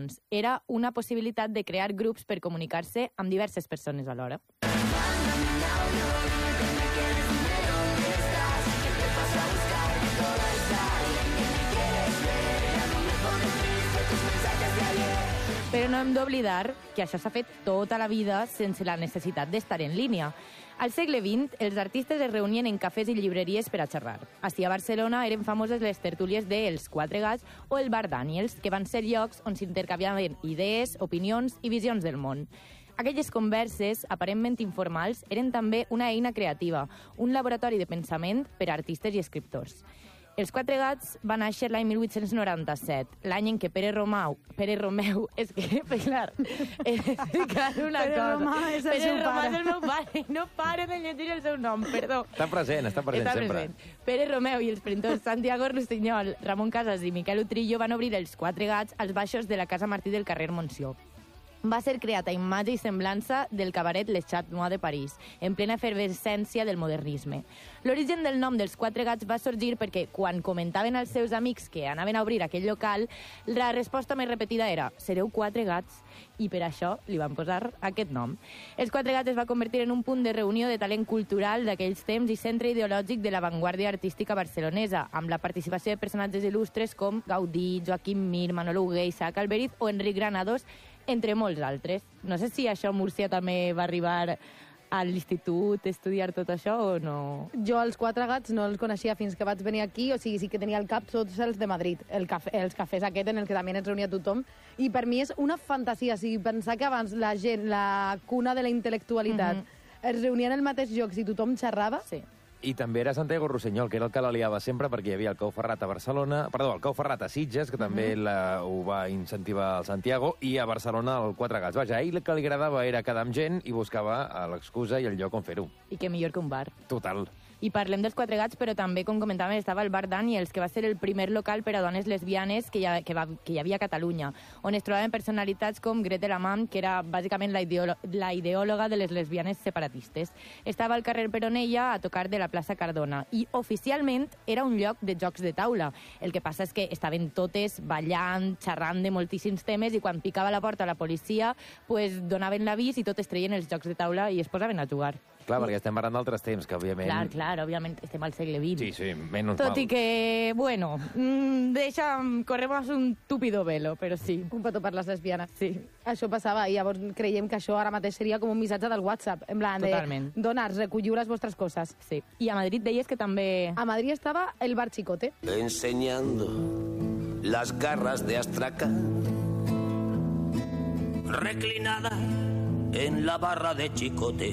opinions. Era una possibilitat de crear grups per comunicar-se amb diverses persones alhora. Però no hem d'oblidar que això s'ha fet tota la vida sense la necessitat d'estar en línia. Al segle XX, els artistes es reunien en cafès i llibreries per a xerrar. Així a Barcelona eren famoses les tertúlies de Els Quatre Gats o el Bar Daniels, que van ser llocs on s'intercanviaven idees, opinions i visions del món. Aquelles converses, aparentment informals, eren també una eina creativa, un laboratori de pensament per a artistes i escriptors. Els Quatre Gats va néixer l'any 1897, l'any en què Pere Romeu, és que, clar, una Pere cosa. Romà és el Pere seu Romà pare. és el meu pare, no pare de llegir el seu nom, perdó. Està present sempre. Present. Pere Romeu i els printors Santiago Rusiñol, Ramon Casas i Miquel Utrillo van obrir els Quatre Gats als baixos de la Casa Martí del carrer Montsió. Va ser creat a imatge i semblança del cabaret Les Chat Noir de París, en plena efervescència del modernisme. L'origen del nom dels Quatre Gats va sorgir perquè, quan comentaven als seus amics que anaven a obrir aquell local, la resposta més repetida era «Sereu quatre gats?» i per això li van posar aquest nom. Els Quatre Gats es va convertir en un punt de reunió de talent cultural d'aquells temps i centre ideològic de l'avantguàrdia artística barcelonesa, amb la participació de personatges il·lustres com Gaudí, Joaquim Mir, Manolo Hugué, Isaac Alberiz o Enric Granados, entre molts altres. No sé si això a Múrcia també va arribar a l'institut a estudiar tot això o no. Jo els Quatre Gats no els coneixia fins que vaig venir aquí, o sigui, sí que tenia al cap tots els de Madrid, els cafès aquest en el que també es reunia tothom, i per mi és una fantasia, o sigui, pensar que abans la gent, la cuna de la intel·lectualitat, es reunia en el mateix lloc i tothom xerrava. Sí. I també era Santiago Rusiñol, que era el que la liava sempre, perquè hi havia el Cau Ferrat a Barcelona, perdó, el Cau Ferrat a Sitges, que també ho va incentivar el Santiago, i a Barcelona el Quatre Gats. Vaja, a ell el que li agradava era quedar amb gent i buscava l'excusa i el lloc on fer-ho. I que millor que un bar. Total. I parlem dels Quatre Gats, però també, com comentàvem, estava el Bar Daniels, que va ser el primer local per a dones lesbianes que hi havia a Catalunya, on es trobaven personalitats com Grete Lamam, que era bàsicament la ideòloga de les lesbianes separatistes. Estava al carrer Peronella, a tocar de la plaça Cardona, i oficialment era un lloc de jocs de taula. El que passa és que estaven totes ballant, xerrant de moltíssims temes, i quan picava a la porta la policia, pues, donaven l'avís i totes treien els jocs de taula i es posaven a jugar. Clar, perquè estem parlant d'altres temps, que òbviament... Clar, òbviament estem al segle XX. Sí, menys Tot mal. i que, bueno, corremos un túpido velo, però sí. Un petó per les lesbianes. Sí. Això passava, i llavors creiem que això ara mateix seria com un missatge del WhatsApp, en plan Totalment. de dones, recolliu les vostres coses. Sí. I a Madrid deies que també... A Madrid estava el Bar Chicote. Enseñando las garras de Astracán, reclinada en la barra de Chicote,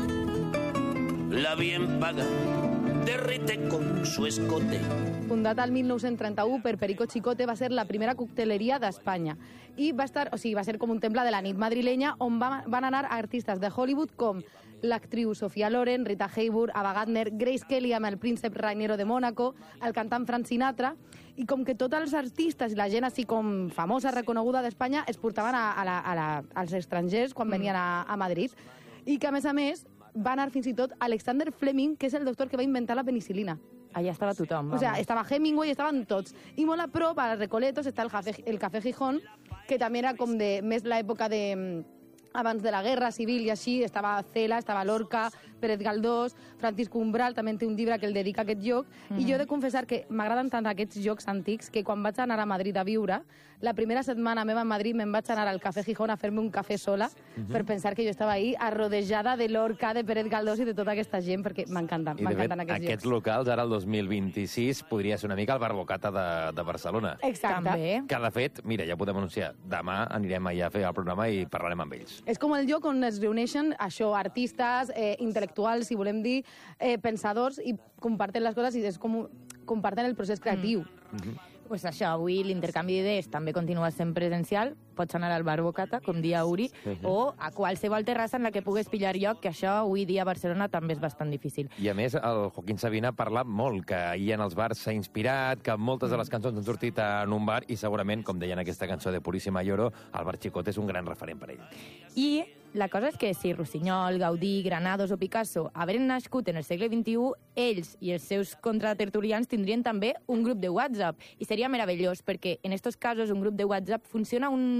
la bien paga derrite con su escote. Fundat al 1931 per Perico Chicote, va ser la primera cocteleria d'Espanya. I va ser com un temple de la nit madrilenya on van anar artistes de Hollywood com l'actriu Sofia Loren, Rita Hayworth, Ava Gardner, Grace Kelly amb el príncep Rainiero de Mónaco, el cantant Frank Sinatra, i com que tots els artistes i la gent així com famosa, reconeguda d'Espanya, es portaven als estrangers quan venien a Madrid. I que, a més, va anar fins i tot Alexander Fleming, que és el doctor que va inventar la penicilina. Allà estava tothom. O sea, estava Hemingway, estaven tots. I molt a prop, a Recoletos, està el Café Gijón, que també era com de més l'època de... abans de la Guerra Civil i així, estava Cela, estava Lorca, Pérez Galdós, Francisco Umbral també té un llibre que el dedica a aquest lloc, i jo he de confessar que m'agraden tant aquests llocs antics que quan vaig anar a Madrid a viure, la primera setmana meva a Madrid me'n vaig anar al Café Gijón a fer-me un cafè sola, per pensar que jo estava ahí arrodejada de Lorca, de Pérez Galdós i de tota aquesta gent, perquè m'encanten aquests llocs. Aquests locals, ara el 2026, podria ser una mica el Barbocata de Barcelona. Exacte. També. Que, de fet, mira, ja podem anunciar, demà anirem allà a fer el programa i parlarem amb ells. És com el lloc on es reuneixen això, artistes, intel·lectuals, si volem dir, pensadors, i comparten les coses i és com comparten el procés creatiu. Pues això, avui l'intercanvi d'idees també continua sent presencial. Pots anar al Bar Bocata, com dia Uri, o a qualsevol terrassa en la que pugues pillar lloc, que això avui dia a Barcelona també és bastant difícil. I a més, el Joaquín Sabina ha parlat molt, que ahir en els bars s'ha inspirat, que moltes de les cançons han sortit en un bar, i segurament, com deien aquesta cançó de Puríssima Lloro, el Bar Chicote és un gran referent per ell. I la cosa és que si Rusiñol, Gaudí, Granados o Picasso haveren nascut en el segle XXI, ells i els seus contratertulians tindrien també un grup de WhatsApp. I seria meravellós, perquè en aquests casos un grup de WhatsApp funciona un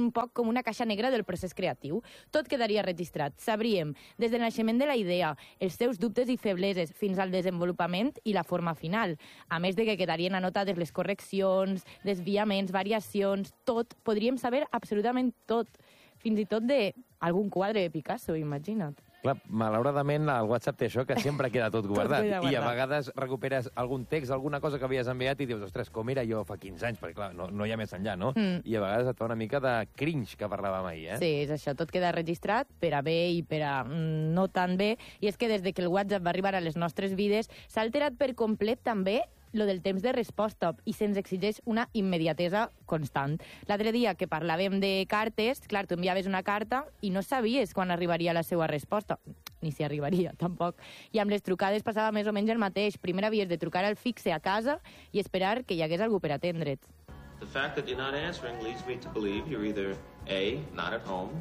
un poc com una caixa negra del procés creatiu. Tot quedaria registrat. Sabríem des del naixement de la idea, els seus dubtes i febleses, fins al desenvolupament i la forma final. A més de que quedarien anotades les correccions, desviaments, variacions, tot. Podríem saber absolutament tot. Fins i tot d'algun quadre de Picasso, imagina't. Clar, malauradament, el WhatsApp té això, que sempre queda tot guardat. I a vegades recuperes algun text, alguna cosa que havies enviat i dius, ostres, com era jo fa 15 anys? Perquè, clar, no hi ha més enllà, no? I a vegades et fa una mica de cringe, que parlàvem ahir, eh? Sí, és això, tot queda registrat per a bé i per a no tan bé. I és que des que el WhatsApp va arribar a les nostres vides, s'ha alterat per complet també lo del temps de resposta i se'ns exigeix una immediatesa constant. L'altre dia que parlàvem de cartes, clar, tu enviaves una carta i no sabies quan arribaria la seva resposta, ni si arribaria, tampoc. I amb les trucades passava més o menys el mateix. Primer havies de trucar al fixe a casa i esperar que hi hagués algú per atendre't. The fact that you're not answering leads me to believe you're either A, not at home,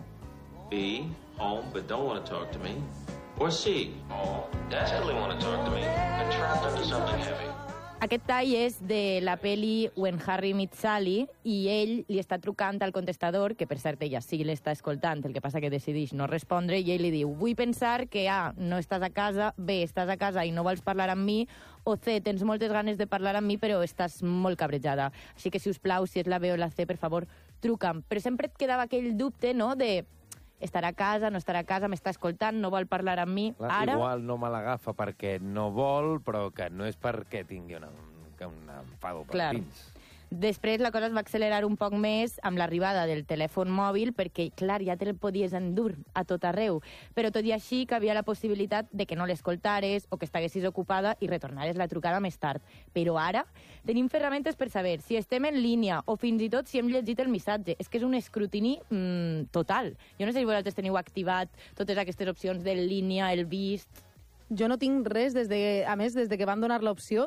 B, home but don't want to talk to me, or C, home, desperately want to talk to me, and trapped under something heavy. Aquest tall és de la peli When Harry Met Sally i ell li està trucant al contestador, que per cert ella sí l'està escoltant, el que passa que decideix no respondre, i ell li diu, vull pensar que A, no estàs a casa, B, estàs a casa i no vols parlar amb mi, o C, tens moltes ganes de parlar amb mi però estàs molt cabrejada. Així que, si us plau, si és la B o la C, per favor, truca'm. Però sempre et quedava aquell dubte, no?, de estarà a casa, no estarà a casa, m'està escoltant, no vol parlar amb mi. Clar, ara... Igual no me l'agafa perquè no vol, però que no és perquè tingui un enfado per dins. Després la cosa es va accelerar un poc més amb l'arribada del telèfon mòbil perquè, clar, ja te'l podies endur a tot arreu. Però tot i així que havia la possibilitat de que no l'escoltares o que estiguessis ocupada i retornares la trucada més tard. Però ara tenim ferramentes per saber si estem en línia o fins i tot si hem llegit el missatge. És que és un escrutini total. Jo no sé si vosaltres teniu activat totes aquestes opcions de línia, el vist... Jo no tinc res, a més, des de que van donar l'opció,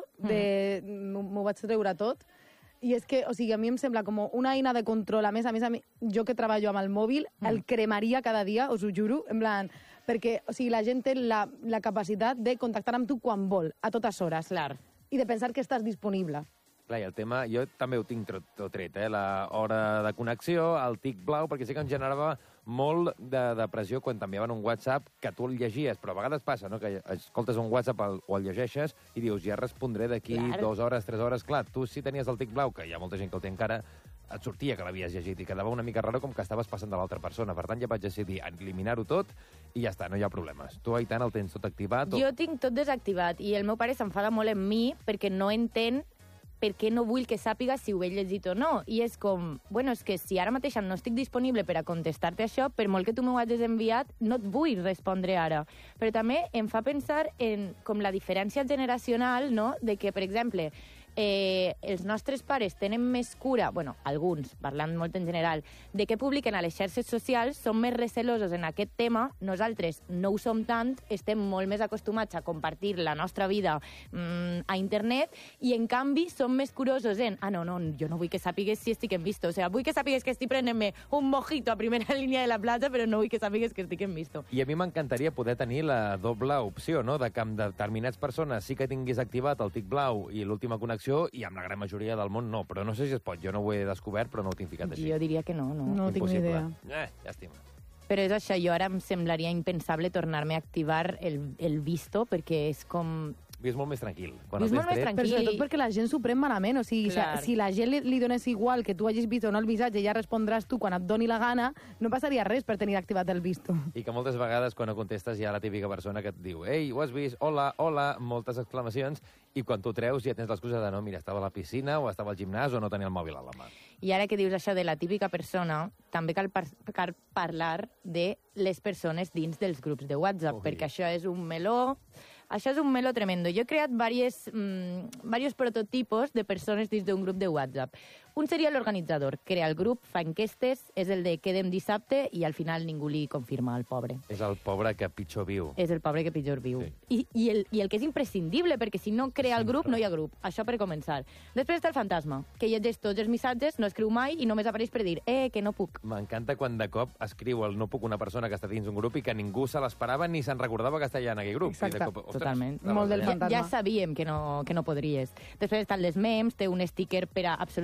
m'ho vaig treure tot. I és que, o sigui, a mi em sembla com una eina de control. A més, jo que treballo amb el mòbil, el cremaria cada dia, us ho juro, en plan... Perquè, o sigui, la gent té la capacitat de contactar amb tu quan vol, a totes hores. Clar. I de pensar que estàs disponible. Clar, i el tema, jo també ho tinc tot tret, l'hora de connexió, el tic blau, perquè sí que em generava molt de pressió quan t'enviaven un WhatsApp que tu el llegies, però a vegades passa, no?, que escoltes un WhatsApp o el llegeixes i dius, ja respondré d'aquí 2 hores, 3 hores. Clar, tu si tenies el tic blau, que hi ha molta gent que el té encara, et sortia que l'havies llegit i quedava una mica raro com que estaves passant de l'altra persona. Per tant, ja vaig decidir eliminar-ho tot i ja està, no hi ha problemes. Tu, Aitana, el tens tot activat? Jo tinc tot desactivat i el meu pare s'enfada molt amb mi perquè no entén per què no vull que sàpiga si ho he llegit o no. I és com, bueno, és que si ara mateix no estic disponible per a contestar-te això, per molt que tu m'ho hagis enviat, no et vull respondre ara. Però també em fa pensar en com la diferència generacional, no?, de que, per exemple, els nostres pares tenen més cura, bueno, alguns, parlant molt en general, de què publiquen a les xarxes socials, són més recelosos en aquest tema, nosaltres no ho som tant, estem molt més acostumats a compartir la nostra vida a internet, i en canvi som més curosos en, no, jo no vull que sàpigues si estic en visto, o sigui, vull que sàpigues que estic prenent-me un mojito a primera línia de la platja, però no vull que sàpigues que estic en visto. I a mi m'encantaria poder tenir la doble opció, no?, de que amb determinats persones sí que tinguis activat el tic blau i l'última connexió, i amb la gran majoria del món no, però no sé si es pot. Jo no ho he descobert, però no ho tinc ficat així. Jo diria que no. No tinc ni idea. Llàstima. Però és això, jo ara em semblaria impensable tornar-me a activar el visto, perquè és com... Vius molt més tranquil. Vius molt més tranquil. Però sobretot perquè la gent s'ho pren malament. O sigui, si la gent li donés igual que tu hagis vist o no el missatge, ja respondràs tu quan et doni la gana, no passaria res per tenir activat el visto. I que moltes vegades quan no contestes hi ha la típica persona que et diu «Ei, ho has vist? Hola, hola», moltes exclamacions, i quan tu treus ja tens l'excusa de «No, mira, estava a la piscina o estava al gimnàs o no tenia el mòbil a la mà». I ara que dius això de la típica persona, també cal parlar de les persones dins dels grups de WhatsApp, perquè això és un meló... Això és un meló tremendo. Jo he creat diversos prototipos de persones dins d'un grup de WhatsApp. Un seria l'organitzador. Crea el grup, fa enquestes, és el de quedem dissabte i al final ningú li confirma al pobre. És el pobre que pitjor viu. És el pobre que pitjor viu. Sí. I el que és imprescindible, perquè si no crea el grup, no hi ha grup. Això per començar. Després està el fantasma, que llegeix tots els missatges, no escriu mai i només apareix per dir que no puc. M'encanta quan de cop escriu el no puc una persona que està dins un grup i que ningú se l'esperava ni se'n recordava que està allà en aquell grup. Exacte. I de cop, totalment. Molt del fantasma. Ja sabíem que no podries. Després estan les memes, té un sticker per a absolutament tot.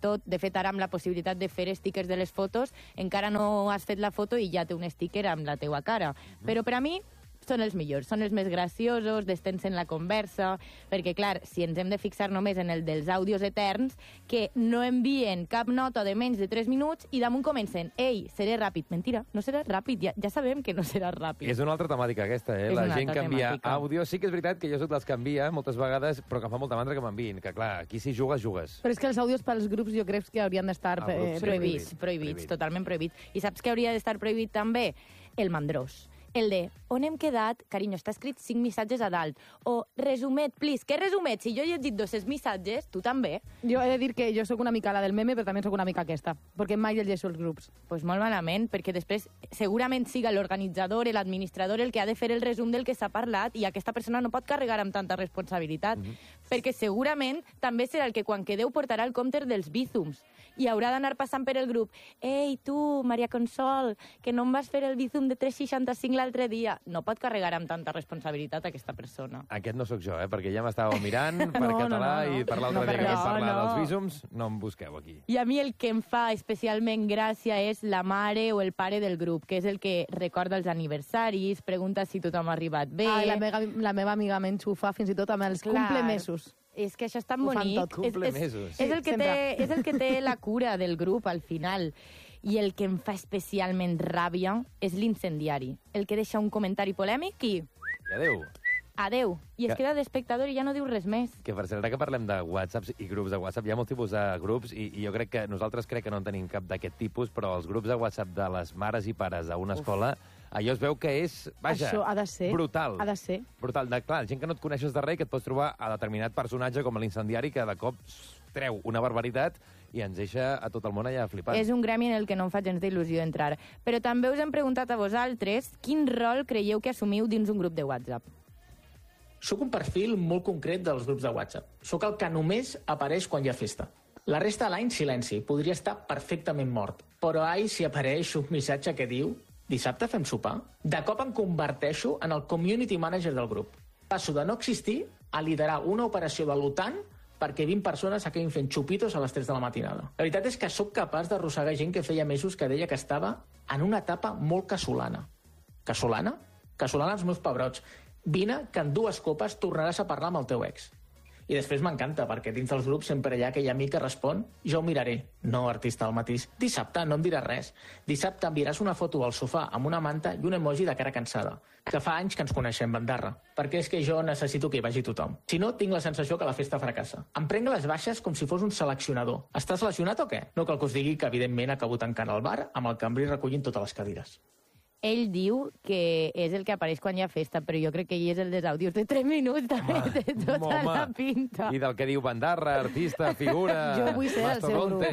tot. De fet, ara amb la possibilitat de fer stickers de les fotos, encara no has fet la foto i ja té un sticker amb la teua cara. Però per a mi són els millors, són els més graciosos, destensen la conversa, perquè, clar, si ens hem de fixar només en el dels àudios eterns, que no envien cap nota de menys de 3 minuts i damunt comencen, ei, seré ràpid. Mentira, no seràs ràpid, ja sabem que no seràs ràpid. És una altra temàtica, aquesta, És la una gent altra que envia temàtica. àudio. Sí que és veritat que jo soc dels que envia moltes vegades, però que em fa molta mandra que m'enviïn, que, clar, aquí si jugues, jugues. Però és que els àudios pels grups jo crec que haurien d'estar Ah, grups, sí. Prohibits, Prohibit. totalment prohibits. I saps que hauria d'estar prohibit també? El mandrós. El de, on hem quedat? Carinyo, està escrit 5 missatges a dalt. O, resumet, please. Què resumet? Si jo he llegit 200 missatges, tu també. Jo he de dir que jo sóc una mica la del meme, però també sóc una mica aquesta, perquè mai llegeixo els grups. Pues molt malament, perquè després segurament siga l'organitzador, l'administrador, el que ha de fer el resum del que s'ha parlat i aquesta persona no pot carregar amb tanta responsabilitat, perquè segurament també serà el que quan quedeu portarà el compte dels bízums i haurà d'anar passant per el grup. Ei, tu, Maria Consol, que no em vas fer el bízum de 3,65 l'altre dia. No pot carregar amb tanta responsabilitat aquesta persona. Aquest no sóc jo, perquè ja m'estàveu mirant per No, català no. i per l'altre No, dia que vam no, parlar no. dels vísums, no em busqueu aquí. I a mi el que em fa especialment gràcia és la mare o el pare del grup, que és el que recorda els aniversaris, pregunta si tothom ha arribat bé... Ah, la meva amiga m'enxufa fins i tot amb els Clar. complemesos. És que això és tan Ho fan bonic. tot. Complemesos. És el que sempre. és el que té la cura del grup al final. I el que em fa especialment ràbia és l'incendiari. El que deixa un comentari polèmic i... I adéu. Adeu. I es Que- queda d'espectador i ja no diu res més. Que per cert, ara que parlem de WhatsApps i grups de WhatsApp, hi ha molts tipus de grups i jo crec que nosaltres que no en tenim cap d'aquest tipus, però els grups de WhatsApp de les mares i pares d'una escola, allò es veu que és, vaja, Això ha de ser. brutal. Ha de ser. Brutal. Clar, gent que no et coneixes de res i que et pots trobar a determinat personatge com l'incendiari que de cop treu una barbaritat i ens deixa a tot el món allà flipant. És un gremi en el que no em fa gens d'il·lusió entrar. Però també us hem preguntat a vosaltres quin rol creieu que assumiu dins un grup de WhatsApp. Soc un perfil molt concret dels grups de WhatsApp. Soc el que només apareix quan hi ha festa. La resta de l'any, silenci. Podria estar perfectament mort. Però ai, si apareix un missatge que diu «Dissabte fem sopar?» De cop em converteixo en el community manager del grup. Passo de no existir a liderar una operació de l'OTAN perquè 20 persones s'acabin fent xupitos a les 3 de la matinada. La veritat és que sóc capaç d'arrossegar gent que feia mesos que deia que estava en una etapa molt casolana. Casolana? Casolana els meus pebrots. Vine, que en 2 copes tornaràs a parlar amb el teu ex. I després m'encanta, perquè dins dels grups sempre hi ha aquell amic que respon «Jo ho miraré». No, artista del matís. Dissabte no em diràs res. Dissabte enviaràs una foto al sofà amb una manta i un emoji de cara cansada. Que fa anys que ens coneixem, bandarra. Perquè és que jo necessito que hi vagi tothom. Si no, tinc la sensació que la festa fracassa. Em prenc les baixes com si fos un seleccionador. Estàs lesionat o què? No cal que us digui que, evidentment, acabo tancant el bar amb el cambrer recollint totes les cadires. Ell diu que és el que apareix quan hi ha festa, però jo crec que ell és el dels àudios de 3 minuts, també té tota la pinta. I del que diu bandarra, artista, figura... Jo vull ser el seu grup,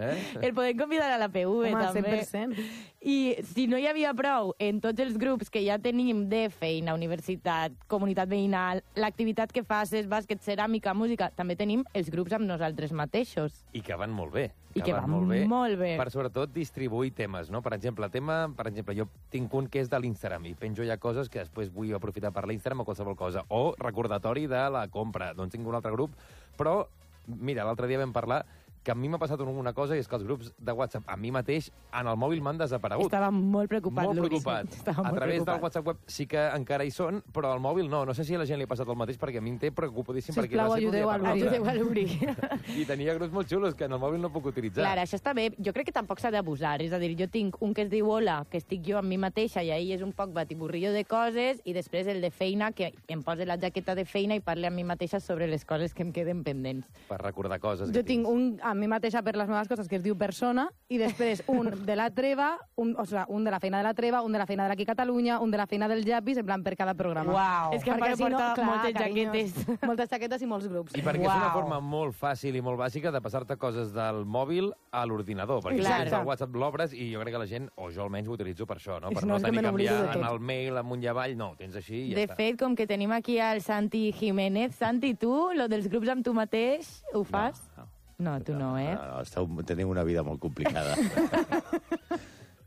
El podem convidar a la PV, Home, també. 100%. I si no hi havia prou en tots els grups que ja tenim de feina, universitat, comunitat veïnal, l'activitat que faces, bàsquet, ceràmica, música, també tenim els grups amb nosaltres mateixos. I que van molt bé. I que van molt bé. Per sobretot distribuir temes, no? Per exemple, jo tinc un que és de l'Instagram i penjo ja coses que després vull aprofitar per l'Instagram o qualsevol cosa. O recordatori de la compra. Doncs tinc un altre grup. Però, mira, l'altre dia vam parlar que a mi m'ha passat una cosa i és que els grups de WhatsApp a mi mateix en el mòbil m'han desaparegut. Estava molt preocupat, Molt Luis. preocupat. Estava A molt través preocupat. del WhatsApp web sí que encara hi són, però al mòbil no. No sé si a la gent li ha passat el mateix, perquè a mi em té preocupadíssim. Sisplau, perquè no sé ajudeu com a hi ha parlat. Ajudeu a l'obrir. I tenia grups molt xulos que en el mòbil no puc utilitzar. Clar, això està bé. Jo crec que tampoc s'ha d'abusar. És a dir, jo tinc un que es diu Hola, que estic jo amb mi mateixa i ahir és un poc batiburrillo de coses, i després el de feina, que em posa la jaqueta de feina i parle amb mi mateixa sobre les coses que em queden pendents. Per recordar coses Jo que tinc un a mi mateixa per les meves coses que es diu persona i després un de la treva, un de la feina de la treva, un de la feina de l'Aquí Catalunya, un de la feina del Llapis, en plan per cada programa. Uau. És que Perquè Amparo porta clar, moltes carinyos, jaquetes. Moltes jaquetes i molts grups. I perquè és una Uau. forma molt fàcil i molt bàsica de passar-te coses del mòbil a l'ordinador, perquè Exacte. després el WhatsApp l'obres i jo crec que la gent, o jo almenys ho utilitzo per això, no? I Per si no, no és que tenir me que n'oblido enviar de en tot. el mail amunt i avall, no, tens així i ja De està. fet, com que tenim aquí al Santi Jiménez, Santi, tu, lo dels grups amb tu mateix, ho fas? No, tu no, eh? Teniu una vida molt complicada.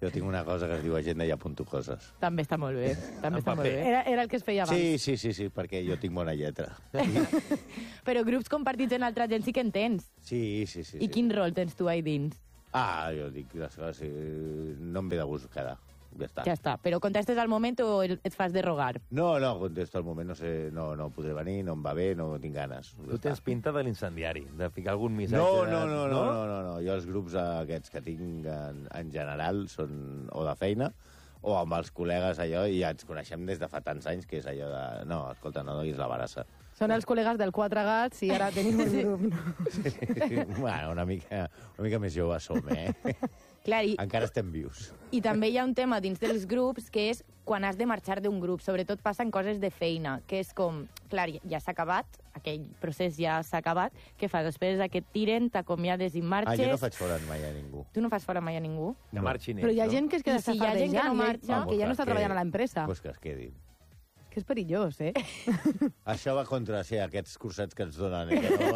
Jo tinc una cosa que es diu agenda i apunto coses. També està molt bé. Era el que es feia abans. Sí, perquè jo tinc bona lletra. Però grups compartits en altra gent sí que en tens. Sí. I quin rol tens tu ahí dins? Jo dic les coses, no em ve de gust quedar. Ja està. Però contestes al moment o et fas de rogar? No, contesto al moment, no sé, no podré venir, no em va bé, no tinc ganes. Tu tens pinta de l'incendiari, de ficar algun missatge... No. Jo els grups aquests que tinc en general són o de feina o amb els col·legues allò, i ja ens coneixem des de fa tants anys, que és allò de... No, escolta, no donis la barassa. Són els col·legues del Quatre Gats i ara tenim un grup. Sí. Bueno, una mica més joves som, Clar, encara estem vius. I també hi ha un tema dins dels grups que és quan has de marxar d'un grup. Sobretot passen coses de feina, que és com, clar, ja s'ha acabat, aquell procés ja s'ha acabat, què fas? Després que et tiren, t'acomiades i marxes... Jo no faig fora mai a ningú. Tu no fas fora mai a ningú? Que marxin ells, Però hi ha gent que es queda safardejant, que ja no està treballant a l'empresa. Pues que es quedin. Que és perillós, Això va contra aquests cursets que ens donen,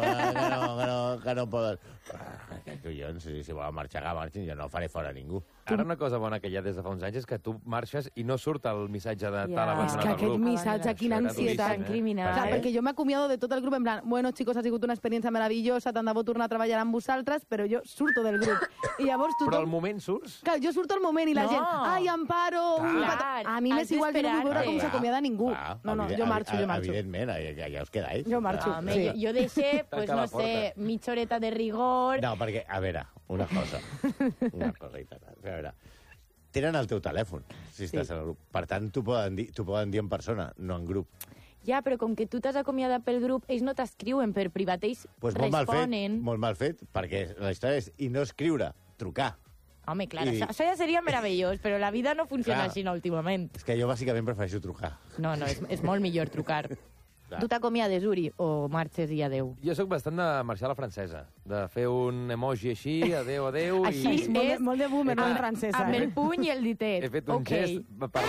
que no poden... Aquests collons, si volen marxar, que marxin, jo no faré fora ningú. Ara una cosa bona que hi ha des de fa uns anys és que tu marxes i no surt el missatge de tal abandonat el grup. És que aquest missatge, quina ansietat. Criminal. Perquè jo m'acomiado de tot el grup en plan, bueno, chicos, ha sigut una experiència meravellosa, tant de bo tornar a treballar amb vosaltres, però jo surto del grup. I llavors tothom... Però al moment surts? Clar, jo surto al moment i la gent, ai, Amparo... A mi m'és igual, jo no vull veure com s'acomiada ningú. No, jo marxo. Evidentment, ja us quedáis. Jo marxo. Jo deixé, pues no sé, mitja horeta de rigor... No, perquè, a veure, una cosa i tal. A veure, tenen el teu telèfon, si estàs al grup. Per tant, t'ho poden dir en persona, no en grup. Ja, però com que tu t'has acomiadat pel grup, ells no t'escriuen per privat, ells responen... Molt mal fet, perquè la història és, i no escriure, trucar. Home, clar, això ja seria meravellós, però la vida no funciona així últimament. És que jo bàsicament prefereixo trucar. No, és molt millor trucar. Tu t'acomiades, Uri, o marxes i adeu? Jo sóc bastant de marxar a la francesa, de fer un emoji així, adeu, Així és molt de boomer, no en francesa. Amb el puny i el ditet. He fet un gest...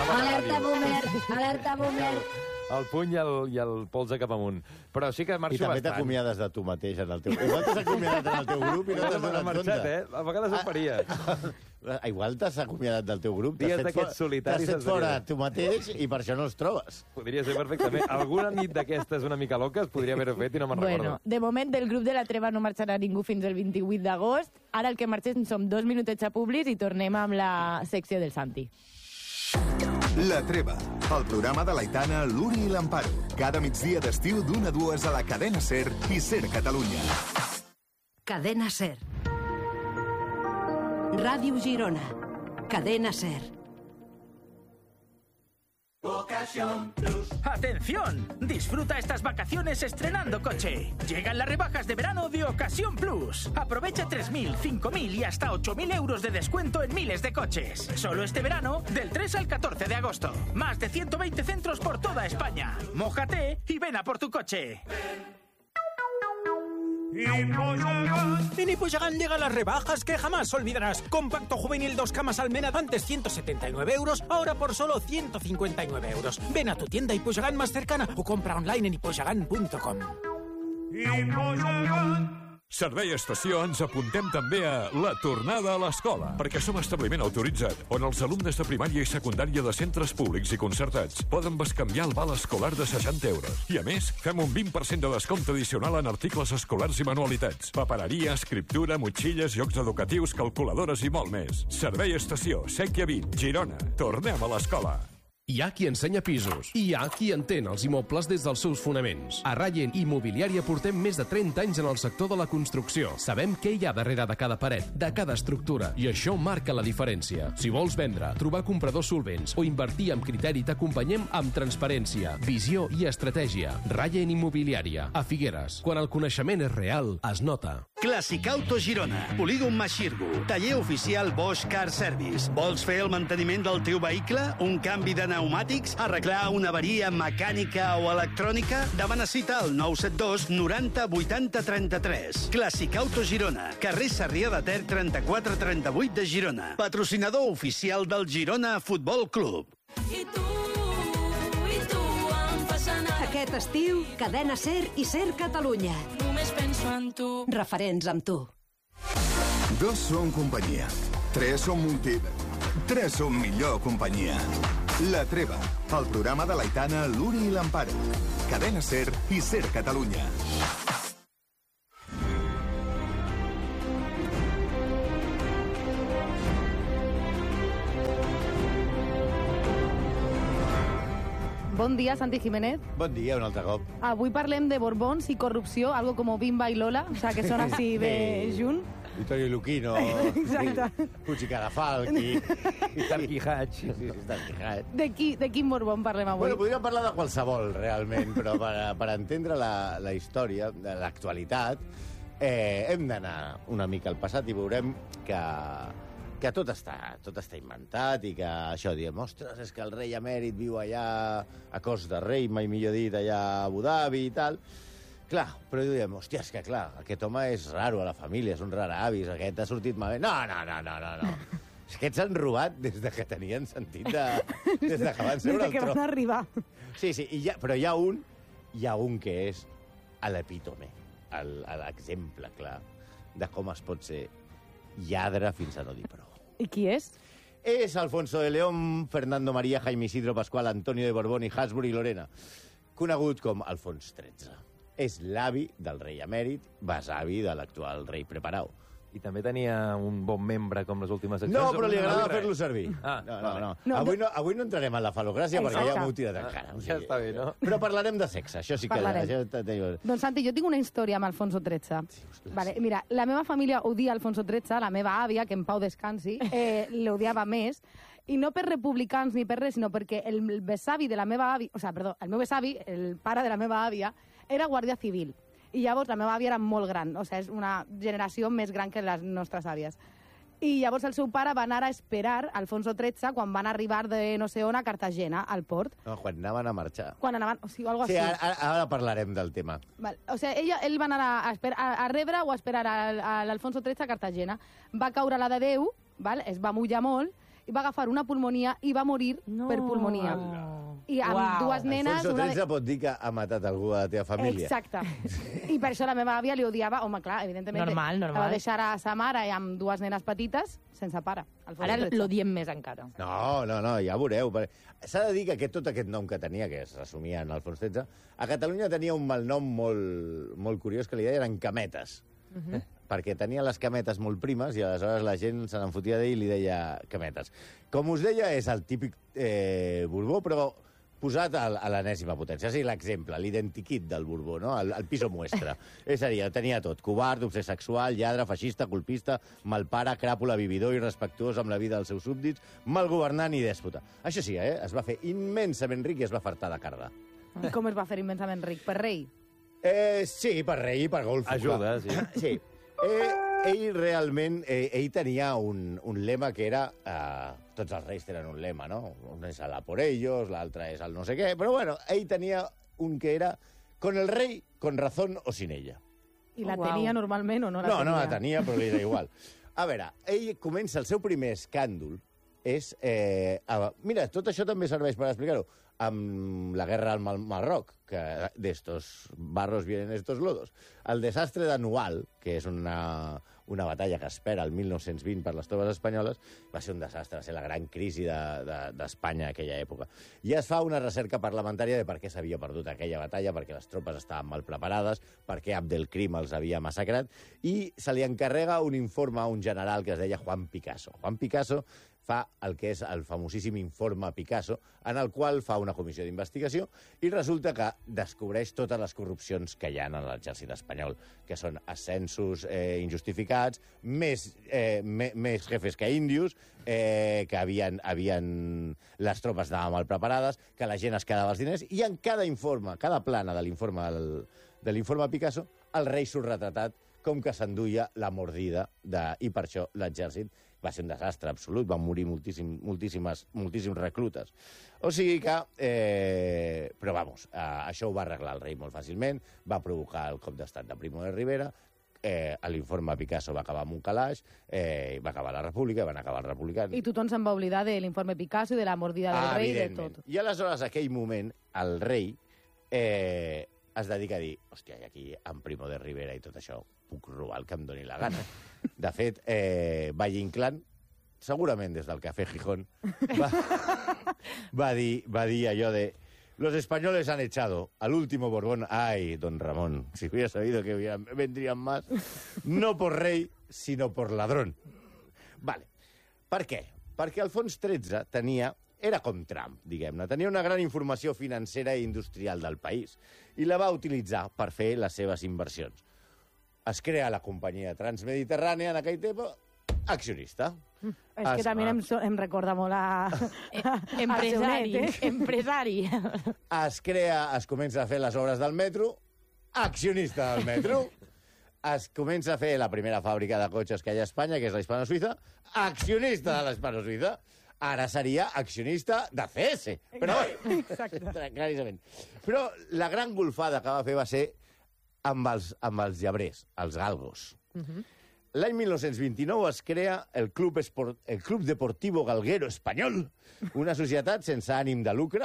Alerta boomer. El puny i el polze cap amunt. Però sí que marxo bastant. I també t'acomiades de tu mateix en el teu... Igual t'has acomiadat en el teu grup i no t'has donat compte. A vegades ho faria. Igual t'has acomiadat del teu grup. Dies d'aquests solitaris. T'has fet fora tu mateix i per això no els trobes. Podria ser perfectament. Alguna nit d'aquestes una mica loca es podria haver fet i no me'n recordo. De moment, del grup de la treva no marxarà ningú fins al 28 d'agost. Ara el que marxem som 2 minutets a Publis i tornem amb la secció del Santi. La Treva, el programa de l'Aitana, l'Uri i l'Amparo. Cada migdia d'estiu d'1 a 2 a la cadena SER i SER Catalunya. Cadena SER. Ràdio Girona. Cadena SER. ¡Atención! Disfruta estas vacaciones estrenando coche. Llegan las rebajas de verano de Ocasión Plus. Aprovecha 3.000, 5.000 y hasta 8.000 euros de descuento en miles de coches. Solo este verano, del 3 al 14 de agosto. Más de 120 centros por toda España. Mójate y ven a por tu coche. En Hipoyagan llegan las rebajas que jamás olvidarás. Compacto juvenil 2 camas Almena, antes 179 euros, ahora por solo 159 euros. Ven a tu tienda Hipoyagan más cercana o compra online en hipoyagan.com. Servei Estació ens apuntem també a la tornada a l'escola, perquè som establiment autoritzat, on els alumnes de primària i secundària de centres públics i concertats poden bescanviar el val escolar de 60 euros. I a més, fem un 20% de descompte addicional en articles escolars i manualitats, papereria, escriptura, motxilles, jocs educatius, calculadores i molt més. Servei Estació, Sèquia 20, Girona. Tornem a l'escola. Hi ha qui ensenya pisos i hi ha qui entén els immobles des dels seus fonaments. A Rayen Immobiliària portem més de 30 anys en el sector de la construcció. Sabem què hi ha darrere de cada paret, de cada estructura, i això marca la diferència. Si vols vendre, trobar compradors solvents o invertir amb criteri, t'acompanyem amb transparència, visió i estratègia. Rayen Immobiliària, a Figueres. Quan el coneixement és real, es nota. Clàssic Auto Girona, Polígon Maxirgo, taller oficial Bosch Car Service. Vols fer el manteniment del teu vehicle? Un canvi de pneumàtics? Arreglar una avaria mecànica o electrònica? Demana cita al 972 90 80 33. Clàssic Auto Girona, carrer Sarrià de Ter 3438 de Girona. Patrocinador oficial del Girona Futbol Club. Aquest estiu, Cadena SER i SER Catalunya. Només penso en tu. Referents amb tu. 2 són companyia. 3 són multi... Tres som millor companyia. La Treva, el programa de l'Aitana, l'Uri i l'Amparo. Cadena Ser i Ser Catalunya. Bon dia, Santi Jiménez. Bon dia, un altre cop. Avui parlem de Borbons i corrupció, algo como Bimba i Lola, o sea, que són així de junt. Vittorio Luquino, Exacte. Puig i Cadafalc i Tarqui Hatch. Sí, Tarqui Hatch. De quin Borbón parlem avui? Bueno, podríem parlar de qualsevol, realment, però per entendre la història, de l'actualitat, hem d'anar una mica al passat i veurem que tot està inventat i que això, diem, ostres, és que el rei emèrit viu allà a cos de rei, mai millor dit, allà a Abu Dhabi i tal. Clar, però diem, hòstia, és que clar, aquest home és raro a la família, és un raravis, aquest ha sortit malament. No. Aquests s'han robat des de que tenien sentit des de que van seure des que van arribar. Sí, però hi ha un que és a l'epítome, l'exemple clar de com es pot ser lladre fins a no dir prou. I qui és? És Alfonso de León, Fernando María, Jaime Isidro Pascual, Antonio de Borbón i Habsburg i Lorena, conegut com Alfons XIII. És l'avi del rei emèrit, besavi de l'actual rei Preparau. I també tenia un bon membre com les últimes accions. No, però li agrada fer-lo servir. No. Avui no entrarem en la falogràcia perquè ja m'ho tirat encara. Ja està bé, no? Però parlarem de sexe, això sí que... Doncs, Santi, jo tinc una història amb Alfonso XIII. Vale, mira, la meva família odia Alfonso XIII, la meva àvia, que en pau descansi, l'odiava més, i no per republicans ni per res, sinó perquè el besavi de la meva àvia... O sigui, perdó, el meu besavi, el pare de la meva àvia, era guàrdia civil. I llavors la meva àvia era molt gran, o sigui, és una generació més gran que les nostres àvies. I llavors el seu pare va anar a esperar Alfonso XIII quan van arribar de no sé on a Cartagena, al port. No, quan anaven a marxar. Quan anaven, o sigui, algo sí, així. Ara parlarem del tema. Val. O sigui, ell va anar a rebre o a esperar a l'Alfonso XIII a Cartagena. Va caure a la de Déu, val? Es va mullar molt, i va agafar una pulmonia i va morir per pulmonia. I amb dues nenes... Alfonso XIII pot dir que ha matat algú de la teva família. Exacte. I per això la meva àvia li odiava. Home, clar, evidentment. Normal. La va deixar a sa mare i amb dues nenes petites, sense pare. Ara l'odiem més encara. No, ja veureu. S'ha de dir que tot aquest nom que tenia, que es resumia en Alfons XIII, a Catalunya tenia un malnom molt curiós que li deien cametes. Perquè tenia les cametes molt primes i aleshores la gent se n'enfotia d'ell i li deia cametes. Com us deia, és el típic Borbó, però posat a l'enèsima potència. És a dir, l'exemple, l'identikit del Borbó, no? El piso muestra. És a dir, tenia tot. Covard, obsés sexual, lladre, feixista, colpista, malpare, cràpula, vividor, irrespectuós amb la vida dels seus súbdits, mal governant i dèspota. Això sí, es va fer immensament ric i es va fartar de carda. I com es va fer immensament ric? Per rei? Sí, per rei i per golfo. Ajuda, sí. Sí. Ell realment, ell tenia un lema que era, tots els reis tenen un lema, no? Un és el a por ellos, l'altre és el no sé què, però bueno, ell tenia un que era con el rei, con razón o sin ella. I la tenia normalment o no la tenia? No la tenia, però li era igual. A veure, ell comença el seu primer escàndol, és... mira, tot això també serveix per explicar-ho, amb la guerra al Marroc, que d'estos barros vienen estos lodos. El desastre de Nual, que és una batalla que espera el 1920 per les tropes espanyoles, va ser un desastre, va ser la gran crisi d'Espanya en aquella època. I es fa una recerca parlamentària de per què s'havia perdut aquella batalla, perquè les tropes estaven mal preparades, per què Abdelkrim els havia massacrat, i se li encarrega un informe a un general que es deia Juan Picasso. Juan Picasso fa el que és el famosíssim informe Picasso, en el qual fa una comissió d'investigació i resulta que descobreix totes les corrupcions que hi ha en l'exèrcit espanyol, que són ascensos injustificats, més jefes que índios, que les tropes anaven mal preparades, que la gent es quedava els diners, i en cada informe, cada plana de l'informe Picasso, el rei surt retratat com que s'enduia la mordida, i per això l'exèrcit va ser un desastre absolut, van morir moltíssims reclutes. O sigui que... però, vamos, això ho va arreglar el rei molt fàcilment, va provocar el cop d'estat de Primo de Rivera, l'informe Picasso va acabar amb un calaix, va acabar la República, van acabar els republicans... I tothom se'n va oblidar de l'informe Picasso i de la mordida del rei i de tot. I aleshores, aquell moment, el rei es dedica a dir, hòstia, i aquí, amb Primo de Rivera i tot això, puc robar el que em doni la gana. De fet, Valle Inclán segurament des del Café Gijón, va dir allò de los españoles han echado al último Borbón. Ay, don Ramón, si hubiera sabido que vendrían más, no por rei, sinó por ladrón. Vale. Per què? Perquè Alfons XIII era com Trump, diguem-ne. Tenia una gran informació financera i industrial del país i la va utilitzar per fer les seves inversions. Es crea la companyia transmediterrània en aquell temps, accionista. És que també em recorda molt a... Empresari. Es comença a fer les obres del metro, accionista del metro. Es comença a fer la primera fàbrica de cotxes que hi ha a Espanya, que és la Hispano-Suïssa, accionista de la Hispano-Suïssa. Ara seria accionista de CS. Però, claríssimament. Però la gran golfada que va fer va ser amb els llebrers, els galgos. L'any 1929 es crea el Club Deportivo Galguero Espanyol, una societat sense ànim de lucre,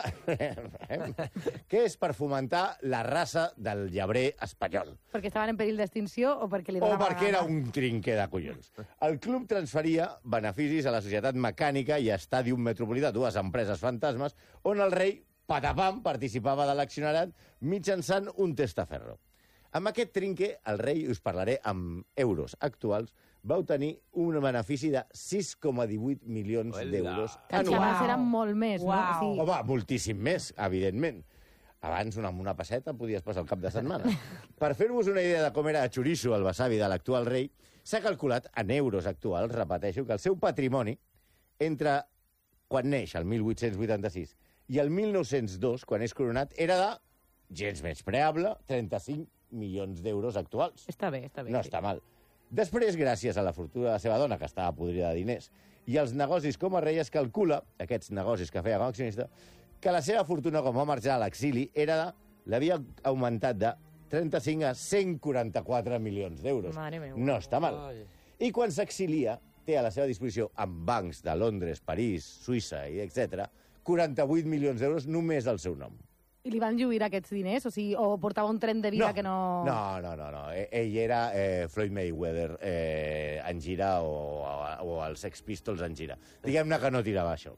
que és per fomentar la raça del llebrer espanyol. Perquè estaven en perill d'extinció o perquè li donava... O perquè era un trinquer de collons. El club transferia beneficis a la Societat Mecànica i a Stadium Metropolità, dues empreses fantasmes, on el rei, patapam, participava de l'accionariat mitjançant un testaferro. Amb aquest trinque, el rei, us parlaré amb euros actuals, va obtenir un benefici de 6,18 milions d'euros anuals. Que abans eren molt més, no? Sí. Home, moltíssim més, evidentment. Abans, amb una passeta, podies passar el cap de setmana. Per fer-vos una idea de com era xoriço el besavi de l'actual rei, s'ha calculat en euros actuals, repeteixo, que el seu patrimoni, entre quan neix, el 1886, i el 1902, quan és coronat, era de, gens menyspreable, 35 milions d'euros actuals. Està bé, està bé. No està mal. Després, gràcies a la fortuna de la seva dona, que estava podrida de diners, i els negocis com a rei, es calcula, aquests negocis que feia com a accionista, que la seva fortuna, com va marxar a l'exili, l'havia augmentat de 35 a 144 milions d'euros. No està mal. I quan s'exilia, té a la seva disposició, amb bancs de Londres, París, Suïssa, i etc., 48 milions d'euros només al seu nom. I li van lluir aquests diners? O portava un tren de vida que no... No. Ell era Floyd Mayweather en gira o els Sex Pistols en gira. Diguem-ne que no tirava això.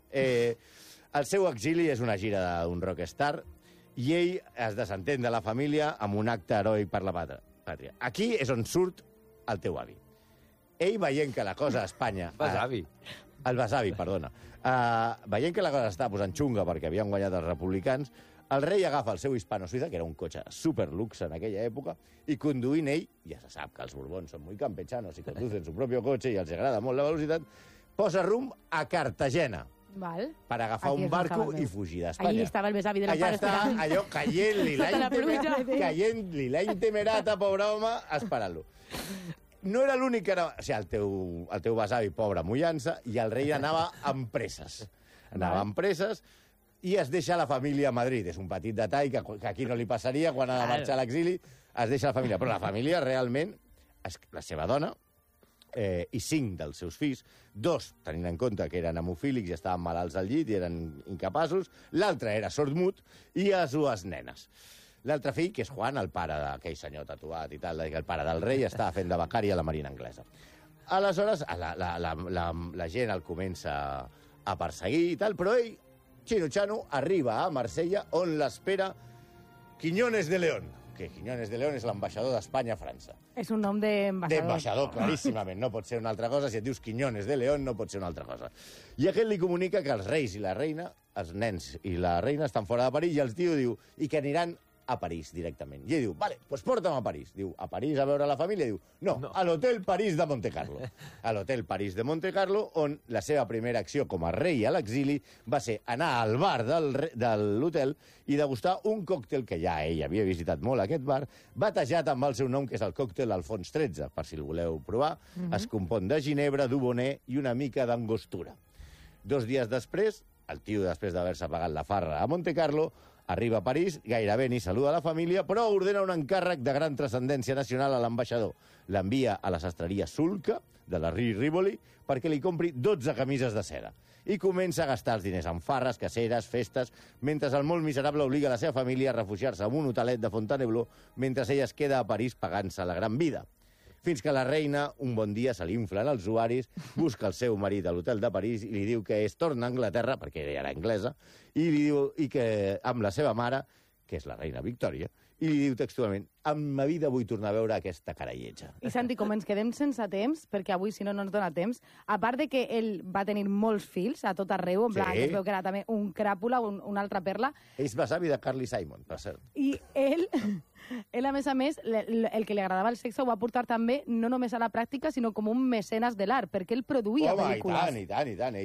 El seu exili és una gira d'un rockstar i ell es desentén de la família amb un acte heroic per la pàtria. Aquí és on surt el teu avi. Ell, veient que la cosa a Espanya... El besavi, perdona. Veient que la cosa estava posant xunga perquè havien guanyat els republicans, el rei agafa el seu Hispano-Suïssa, que era un cotxe superluxe en aquella època, i conduint ell, ja se sap que els borbons són molt campechanos i conducen su propio cotxe i els agrada molt la velocitat, posa rumb a Cartagena. Val. Per agafar un barco i fugir d'Espanya. Allí estava el besavi de la pare esperant. Allà està, allò, caient-li la intemerata, pobre home, esperant-lo. No era l'únic que era... O sigui, el teu besavi, pobre, mullant-se, i el rei anava amb presses. Anava amb presses i es deixa la família a Madrid. És un petit detall que aquí no li passaria quan ha de marxar a l'exili. Es deixa la família. Però la família, realment, la seva dona i 5 dels seus fills, 2, tenint en compte que eren hemofílics i estaven malalts al llit i eren incapaços, l'altre era sordmut, i les dues nenes. L'altre fill, que és Juan, el pare d'aquell senyor tatuat i tal, el pare del rei, estava fent de becari a la Marina Anglesa. Aleshores, la gent el comença a perseguir i tal, però ell, Chino arriba a Marsella, on l'espera Quiñones de León, que Quiñones de León és l'ambaixador d'Espanya a França. És un nom d'ambaixador. D'ambaixador, claríssimament. No pot ser una altra cosa. Si et dius Quiñones de León, no pot ser una altra cosa. I aquest li comunica que els reis i la reina, els nens i la reina, estan fora de París, i el tio diu, i que aniran a París directament. I ell diu, vale, pues porta'm a París. Diu, a París a veure la família? Diu, no, a l'Hotel París de Montecarlo. A l'Hotel París de Montecarlo, on la seva primera acció com a rei a l'exili va ser anar al bar de l'hotel i degustar un còctel que ja ell havia visitat molt, aquest bar, batejat amb el seu nom, que és el còctel Alfons XIII, per si el voleu provar. Es compon de ginebra, d'uboner i una mica d'angostura. 2 dies després, el tio, després d'haver-se pagat la farra a Montecarlo, arriba a París, gairebé ni saluda a la família, però ordena un encàrrec de gran transcendència nacional a l'ambaixador. L'envia a la sastreria Sulca, de la Rivoli, perquè li compri 12 camises de seda. I comença a gastar els diners en farres, caceres, festes, mentre el molt miserable obliga la seva família a refugiar-se en un hotelet de Fontainebleau, mentre ella es queda a París pagant-se la gran vida. Fins que la reina, un bon dia, se li inflen els ovaris, busca el seu marit a l'hotel de París i li diu que torna a Anglaterra, perquè ella era anglesa, i li diu que amb la seva mare, que és la reina Victòria, i li diu textualment: en ma vida vull tornar a veure aquesta cara lletja. I Santi, com ens quedem sense temps, perquè avui si no ens dona temps, a part de que ell va tenir molts fills a tot arreu, en plan, que es veu que era també un cràpula, una altra perla. Ell va savi de Carly Simon, per cert. I ell, a més, el que li agradava el sexe ho va portar també no només a la pràctica, sinó com un mecenes de l'art, perquè ell produïa pel·lícules. I tant.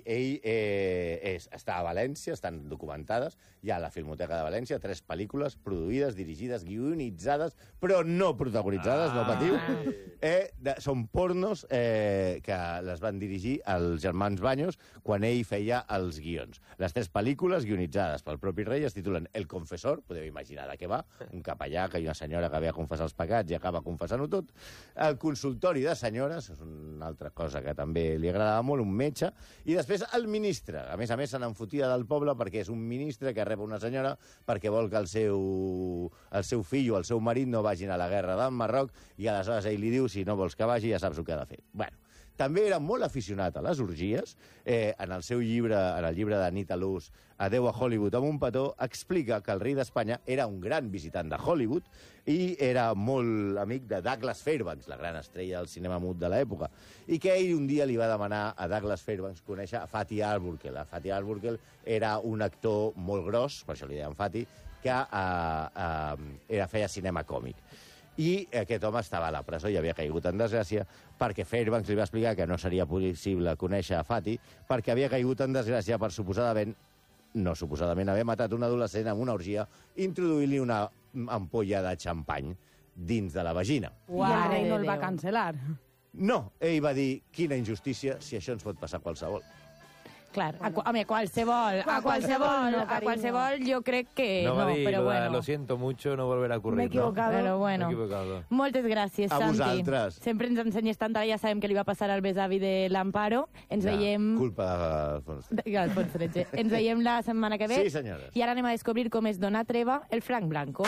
Ell està a València, estan documentades, hi ha a la Filmoteca de València 3 pel·lícules produïdes, dirigides, guionitzades, però no protagonitzades, no patiu. Són pornos que les van dirigir els germans Baños quan ell feia els guions. Les 3 pel·lícules guionitzades pel propi rei es titulen El confessor, podeu imaginar de què va, un capellà que hi ha una senyora que ve a confessar els pecats i acaba confessant-ho tot. El consultori de senyores, és una altra cosa que també li agradava molt, un metge. I després el ministre. A més, se n'enfotia del poble perquè és un ministre que rep una senyora perquè vol que el seu fill o el seu marit no vagin a la guerra del Marroc i aleshores ell li diu: si no vols que vagi ja saps el que ha de fer. Bueno, també era molt aficionat a les orgies. En el seu llibre, en el llibre d'Anita Loos, Adeu a Hollywood amb un petó, explica que el rei d'Espanya era un gran visitant de Hollywood i era molt amic de Douglas Fairbanks, la gran estrella del cinema mut de l'època, i que ell un dia li va demanar a Douglas Fairbanks conèixer a Fatty Arbuckle. Fatty Arbuckle era un actor molt gros, per això li deien Fatty, que feia cinema còmic. I aquest home estava a la presó i havia caigut en desgràcia perquè Fairbanks li va explicar que no seria possible conèixer a Fatty perquè havia caigut en desgràcia per suposadament haver matat un adolescent amb una orgia introduint-li una ampolla de xampany dins de la vagina. I el rei no el va cancel·lar. No, ell va dir: quina injustícia, si això ens pot passar a qualsevol. Clar, home, a qualsevol jo crec que no, però bueno. Lo siento mucho, no volverá a ocurrir. M'he equivocado. No? Però bueno. Moltes gràcies, a Santi. Vosaltres. Sempre ens ensenyes tant, ara ja sabem què li va passar al besavi de l'Amparo. Ens veiem... Culpa d'Alfons XIII. Ens veiem la setmana que ve. Sí, senyores. I ara anem a descobrir com és donar treva el Frank Blanco.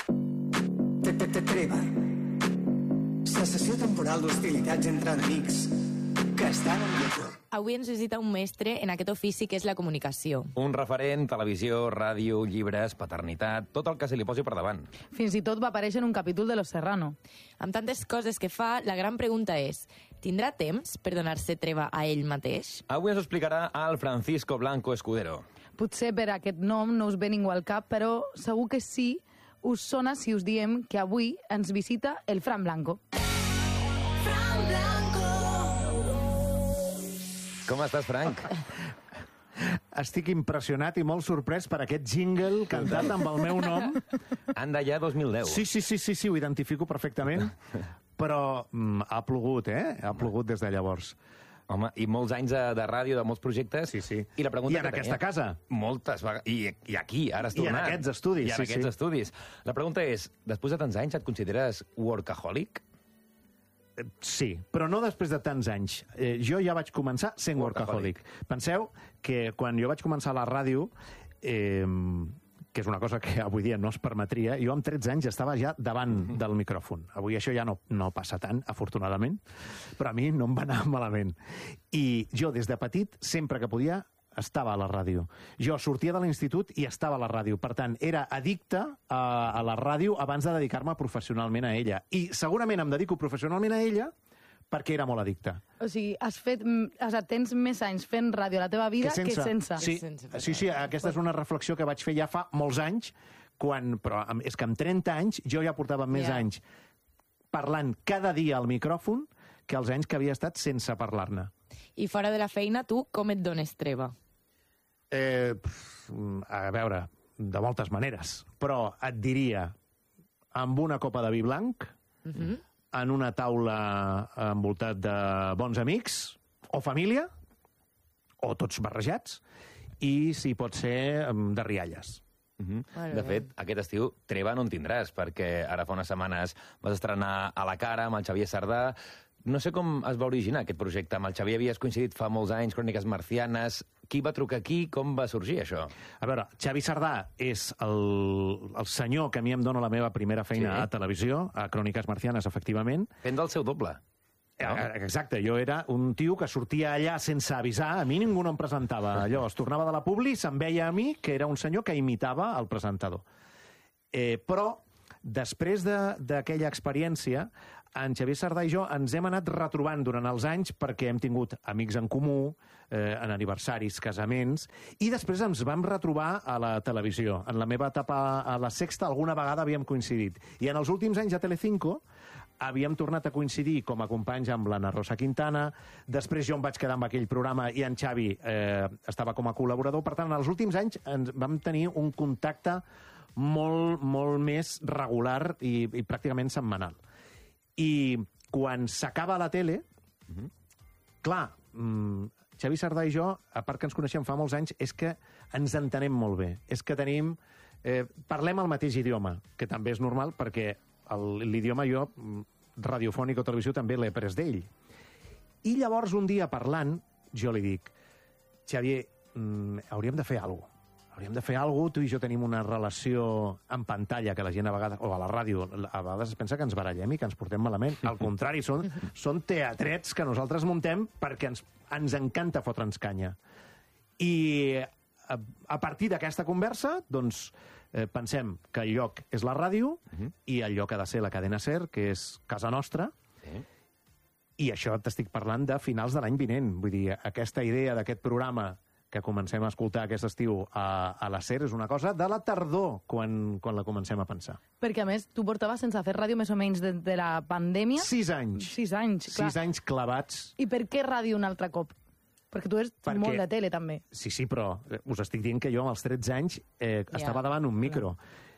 Treva. Cessació temporal d'hostilitats entre enemics que estan en guerra. Avui ens visita un mestre en aquest ofici que és la comunicació. Un referent, televisió, ràdio, llibres, paternitat, tot el que se li posi per davant. Fins i tot va aparèixer en un capítol de Los Serrano. Amb tantes coses que fa, la gran pregunta és: tindrà temps per donar-se treva a ell mateix? Avui ens ho explicarà el Francisco Blanco Escudero. Potser per aquest nom no us ve ningú al cap, però segur que sí us sona si us diem que avui ens visita el Fran Blanco. Fran Blanco. Com estàs, Frank? Estic impressionat i molt sorprès per aquest jingle cantat amb el meu nom. Anda ja 2010. Sí, ho identifico perfectament, però ha plogut, Ha plogut des de llavors. Home, i molts anys de ràdio, de molts projectes. Sí. I la pregunta I en aquesta casa. Moltes vegades. I aquí, ara has tornat. I en aquests estudis, I en aquests estudis. La pregunta és, després de tants anys, et consideres workaholic? Sí, però no després de tants anys. Jo ja vaig començar sent workaholic. Penseu que quan jo vaig començar a la ràdio, que és una cosa que avui dia no es permetria, jo amb 13 anys estava ja davant del micròfon. Avui això ja no passa tant, afortunadament, però a mi no em va anar malament. I jo, des de petit, sempre que podia, estava a la ràdio. Jo sortia de l'institut i estava a la ràdio. Per tant, era addicte a la ràdio abans de dedicar-me professionalment a ella. I segurament em dedico professionalment a ella perquè era molt addicte. O sigui, tens més anys fent ràdio a la teva vida que sense. Sí, aquesta és una reflexió que vaig fer ja fa molts anys, però és que amb 30 anys jo ja portava més anys parlant cada dia al micròfon que els anys que havia estat sense parlar-ne. I fora de la feina, tu com et dones treva? A veure, de moltes maneres, però et diria amb una copa de vi blanc, en una taula envoltat de bons amics, o família, o tots barrejats, i, si pot ser, de rialles. De fet, aquest estiu treva no en tindràs, perquè ara fa unes setmanes vas estrenar A la cara amb el Xavier Sardà. No sé com es va originar aquest projecte. Amb el Xavi havies coincidit fa molts anys, Cròniques Marcianes. Qui va trucar aquí? Com va sorgir això? A veure, Xavi Sardà és el senyor que a mi em dona la meva primera feina a televisió, a Cròniques Marcianes, efectivament. Fent del seu doble. Exacte, jo era un tio que sortia allà sense avisar, a mi ningú no em presentava. Allò, es tornava de la publi, se'n veia a mi que era un senyor que imitava el presentador. Però, després d'aquella experiència, en Xavier Sardà i jo ens hem anat retrobant durant els anys perquè hem tingut amics en comú, en aniversaris, casaments, i després ens vam retrobar a la televisió. En la meva etapa a la Sexta alguna vegada havíem coincidit. I en els últims anys a Telecinco havíem tornat a coincidir com a companys amb l'Anna Rosa Quintana, després jo em vaig quedar amb aquell programa i en Xavi estava com a col·laborador. Per tant, en els últims anys vam tenir un contacte molt més regular i pràcticament setmanal. I quan s'acaba la tele, clar, Xavi Sardà i jo, a part que ens coneixem fa molts anys, és que ens entenem molt bé. És que tenim... parlem el mateix idioma, que també és normal perquè l'idioma jo, radiofònic o televisió, també l'he pres d'ell. I llavors, un dia parlant, jo li dic, Xavier, hauríem de fer alguna cosa. Hauríem de fer alguna cosa, tu i jo tenim una relació en pantalla que la gent a vegades, o a la ràdio, a vegades es pensa que ens barallem i que ens portem malament. Al contrari, són teatrets que nosaltres muntem perquè ens encanta fotre'ns canya. I a partir d'aquesta conversa, doncs, pensem que el lloc és la ràdio i el lloc ha de ser la cadena SER, que és casa nostra, i això t'estic parlant de finals de l'any vinent. Vull dir, aquesta idea d'aquest programa que comencem a escoltar aquest estiu a la SER és una cosa de la tardor quan la comencem a pensar. Perquè, a més, tu portaves sense fer ràdio més o menys de la pandèmia. 6 anys. 6 anys, clar. 6 anys clavats. I per què ràdio un altre cop? Perquè tu ets molt de tele, també. Sí, però us estic dient que jo amb els 13 anys estava davant un micro.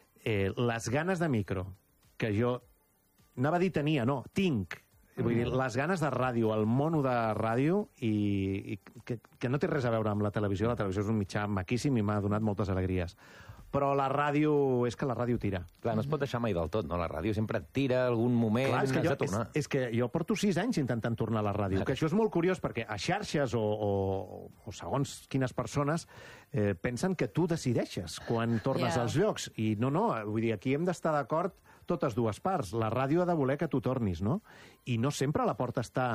Les ganes de micro que jo... Anava a dir tenia, no, tinc. Vull dir, les ganes de ràdio, el mono de ràdio, i que no té res a veure amb la televisió. La televisió és un mitjà maquíssim i m'ha donat moltes alegries. Però la ràdio, és que la ràdio tira. Clar, no es pot deixar mai del tot, no? La ràdio sempre et tira algun moment, clar, has de tornar. És que jo porto 6 anys intentant tornar a la ràdio, que això és molt curiós perquè a xarxes o segons quines persones pensen que tu decideixes quan tornes als llocs. I no, vull dir, aquí hem d'estar d'acord totes dues parts. La ràdio ha de voler que tu tornis, no? I no sempre la porta està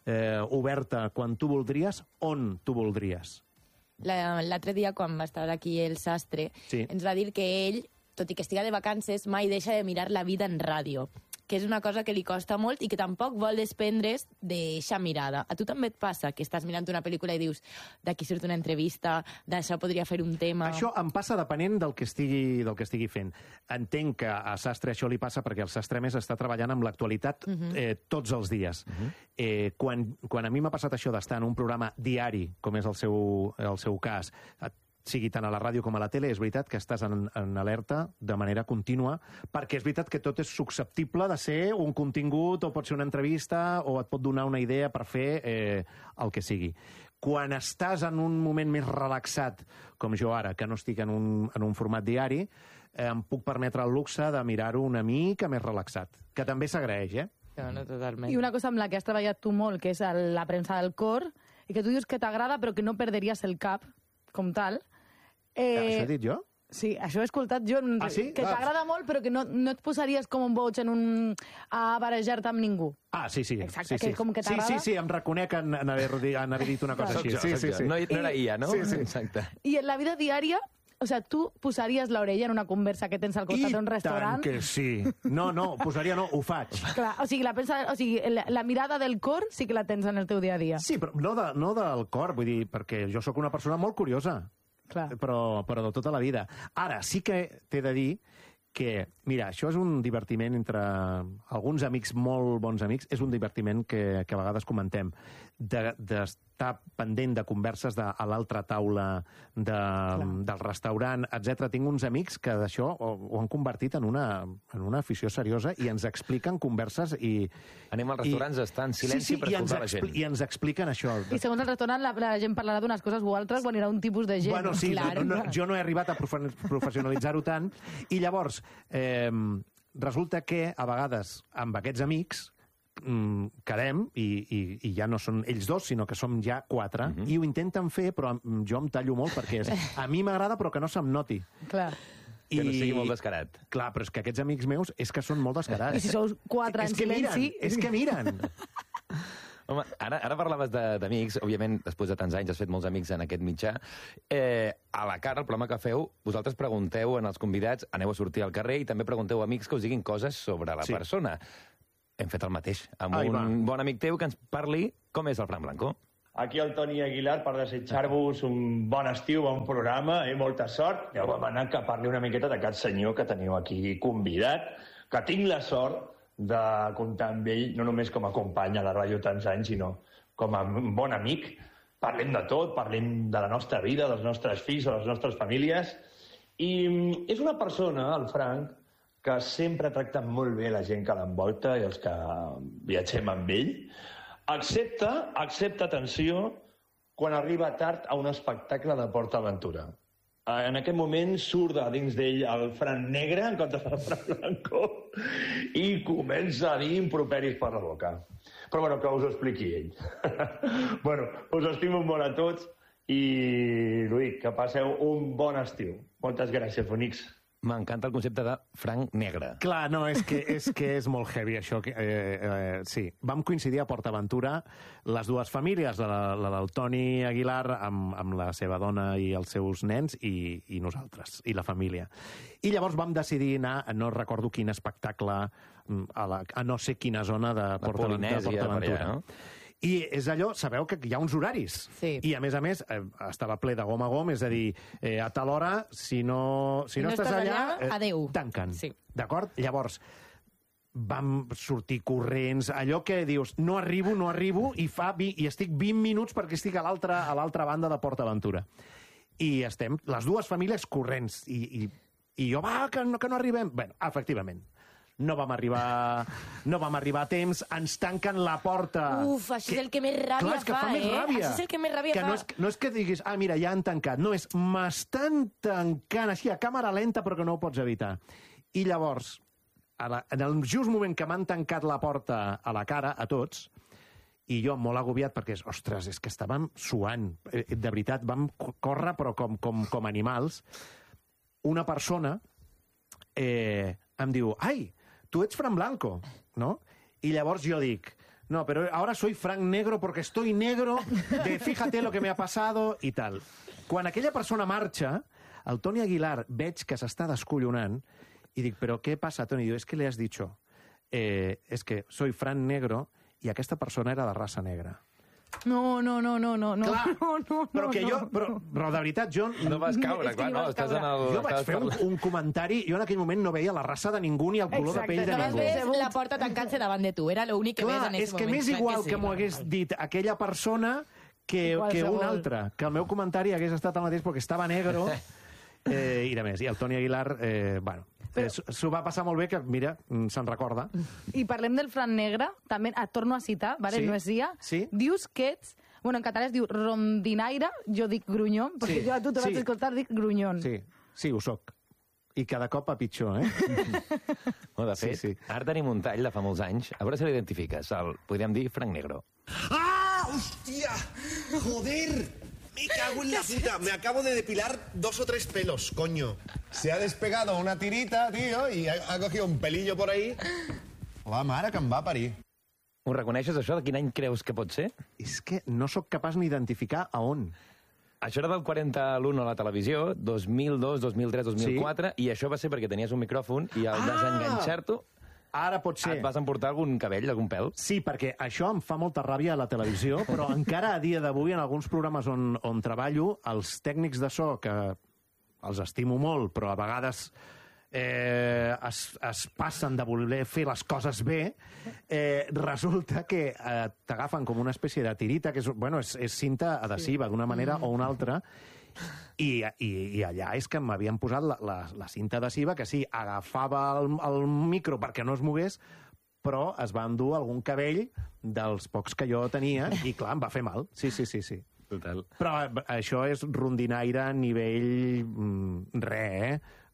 oberta quan tu voldries, on tu voldries. L'altre dia, quan va estar aquí el Sastre, ens va dir que ell, tot i que estiga de vacances, mai deixa de mirar la vida en ràdio, que és una cosa que li costa molt i que tampoc vol desprendre's d'eixa mirada. A tu també et passa que estàs mirant una pel·lícula i dius d'aquí surt una entrevista, d'això podria fer un tema... Això em passa depenent del que estigui fent. Entenc que a Sastre això li passa perquè el Sastre més està treballant amb l'actualitat tots els dies. Quan a mi m'ha passat això d'estar en un programa diari, com és el seu cas, sigui tant a la ràdio com a la tele, és veritat que estàs en alerta de manera contínua, perquè és veritat que tot és susceptible de ser un contingut, o pot ser una entrevista, o et pot donar una idea per fer el que sigui. Quan estàs en un moment més relaxat, com jo ara, que no estic en un format diari, em puc permetre el luxe de mirar-ho una mica més relaxat, que també s'agraeix, No, totalment. I una cosa amb la que has treballat tu molt, que és la premsa del cor, i que tu dius que t'agrada però que no perderies el cap, com tal. Això he dit jo? Sí, això he escoltat jo. Sí? Que t'agrada molt, però que no et posaries com un boig a barejar-te amb ningú. Sí. Exacte, que com que t'agrada. Sí, em reconec en haver dit una cosa així. Sí. No era IA, no? Sí. Exacte. I en la vida diària, o sea, tu posaries l'orella en una conversa que tens al costat d'un restaurant? I tant que sí. No, posaria no, ho faig. Clar, o sigui, la mirada del cor sí que la tens en el teu dia a dia. Sí, però no del cor, vull dir, perquè jo sóc una persona molt curiosa. Clar. Però de tota la vida. Ara, sí que t'he de dir que, mira, això és un divertiment entre alguns amics, molt bons amics, és un divertiment que a vegades comentem, d'estar pendent de converses a l'altra taula del restaurant, etc. Tinc uns amics que d'això ho han convertit en una afició seriosa i ens expliquen converses i... Anem als restaurants, estar en silenci per escoltar la gent. I ens expliquen això. I segons el restaurant la gent parlarà d'unes coses o altres quan hi haurà un tipus de gent. Bueno, sí, jo no he arribat a professionalitzar-ho tant, i llavors resulta que a vegades amb aquests amics quedem i ja no són ells dos, sinó que som ja 4, i ho intenten fer, però jo em tallo molt perquè a mi m'agrada però que no se'm noti. Clar. Que no sigui molt descarat. Clar, però és que aquests amics meus és que són molt descarats. I si sous 4 en silenci... És que miren. Home, ara parlaves d'amics, òbviament, després de tants anys has fet molts amics en aquest mitjà. A la cara, el programa que feu, vosaltres pregunteu en els convidats, aneu a sortir al carrer i també pregunteu a amics que us diguin coses sobre la persona. Hem fet el mateix, amb un bon amic teu que ens parli com és el Fran Blanco. Aquí el Toni Aguilar per desitjar-vos un bon estiu, bon programa i molta sort. Ja ho vam anar que parli una miqueta d'aquest senyor que teniu aquí convidat, que tinc la sort de comptar amb ell, no només com a company a la ràdio tants anys, sinó com a un bon amic. Parlem de tot, parlem de la nostra vida, dels nostres fills o les nostres famílies. I és una persona, el Frank, que sempre tracta molt bé la gent que l'envolta i els que viatgem amb ell, excepte, atenció, quan arriba tard a un espectacle de PortAventura. En aquest moment surt de dins d'ell el Fran negre en comptes del Fran Blanco i comença a dir improperis per la boca. Però bueno, que us ho expliqui ell. Bueno, us estimo molt a tots i, Luis, que passeu un bon estiu. Moltes gràcies, bonics. M'encanta el concepte de Frank negre. Clar, no, és que és molt heavy, això. Sí, vam coincidir a PortAventura les dues famílies, la del Toni Aguilar amb la seva dona i els seus nens i nosaltres, i la família. I llavors vam decidir anar, no recordo quin espectacle, a no sé quina zona de PortAventura. No? I és allò, sabeu que hi ha uns horaris. Sí. I, a més, estava ple de gom a gom, és a dir, a tal hora, si no estàs allà, adeu. Tanquen. Sí. D'acord? Llavors, vam sortir corrents, allò que dius, no arribo, i estic 20 minuts perquè estic a l'altra banda de PortAventura. I estem, les dues famílies corrents, i jo, que no arribem. Bé, efectivament. No vam arribar a temps, ens tanquen la porta. Uf, això és el que més ràbia fa, més ràbia. Això és el que més ràbia fa. No és que diguis, mira, ja han tancat. No, és, m'estan tancant així, a càmera lenta, però que no ho pots evitar. I llavors, en el just moment que m'han tancat la porta a la cara, a tots, i jo molt agobiat, perquè, ostres, és que estàvem suant. De veritat, vam córrer, però com animals. Una persona em diu, ai, tu ets Fran Blanco, no? I llavors jo dic, no, pero ahora soy Frank negro porque estoy negro de fíjate lo que me ha pasado y tal. Quan aquella persona marxa, el Toni Aguilar veig que s'està descollonant i dic, però què passa, Toni? I diu, es que le has dicho, es que soy Frank negro i aquesta persona era de raça negra. No. Clar, però que jo... Però de veritat, jo... No vas caure, clar, no, estàs en el... Jo vaig fer un comentari, jo en aquell moment no veia la raça de ningú ni el color de pell de ningú. Exacte, la porta tancant-se davant de tu, era l'únic que ves en aquest moment. És que m'és igual que m'ho hagués dit aquella persona que un altre, que el meu comentari hagués estat el mateix perquè estava negro i de més. I el Toni Aguilar, bueno, s'ho va passar molt bé, que, mira, se'n recorda. I parlem del Fran negre, també et torno a citar, vale? Sí. No és dia. Sí. Dius que ets... Bueno, en català es diu rondinaire, jo dic grunyon, perquè jo a tu te vaig escoltar, dic grunyon. Sí, ho soc. I cada cop a pitjor, No, de fet, ara tenim un tall de fa molts anys. A veure si l'identifiques. Podríem dir Frank Negro. ¡Ah! ¡Hostia! ¡Joder! Me cago en la puta. Me acabo de depilar 2 o 3 pelos, coño. Se ha despegado una tirita, tío, y ha cogido un pelillo por ahí. La mare que em va parir. Ho reconeixes, això? De quin any creus que pot ser? És que no sóc capaç ni d'identificar a on. Això era del 40 a l'1 a la televisió, 2002, 2003, 2004, i això va ser perquè tenies un micròfon i al desenganxar-t'ho... Ara pot ser. Et vas emportar algun cabell, algun pèl? Sí, perquè això em fa molta ràbia a la televisió, però encara a dia d'avui, en alguns programes on treballo, els tècnics de so, que els estimo molt, però a vegades es passen de voler fer les coses bé, resulta que t'agafen com una espècie de tirita, que és cinta adhesiva d'una manera o una altra, i allà és que m'havien posat la cinta adhesiva, que sí, agafava el micro perquè no es mogués, però es va endur algun cabell dels pocs que jo tenia, i clar, em va fer mal. Sí. Total. Però això és rondinaire a nivell